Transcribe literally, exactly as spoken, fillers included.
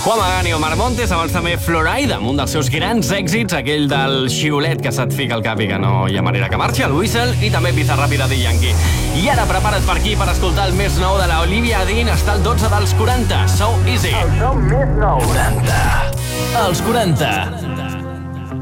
Juan Magán i Omar Montes, abans també Florida, amb un dels seus grans èxits, aquell del xiulet que se't fica al cap i que no hi ha manera que marxi, el Whistle, i també Pizza Ràpida de Yankee. I ara prepara't per aquí per escoltar el més nou de la Olivia Dean, està al dotze dels quaranta, So Easy. El som més nou. quaranta. Els quaranta.